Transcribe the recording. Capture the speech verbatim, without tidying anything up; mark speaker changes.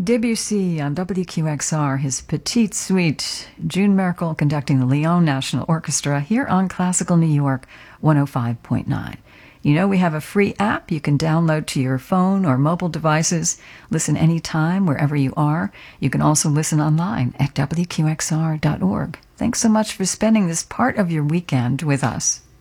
Speaker 1: Debussy on W Q X R, his Petite Suite. June Merkel conducting the Lyon National Orchestra here on Classical New York one oh five point nine. You know we have a free app you can download to your phone or mobile devices. Listen anytime, wherever you are. You can also listen online at W Q X R dot org. Thanks so much for spending this part of your weekend with us.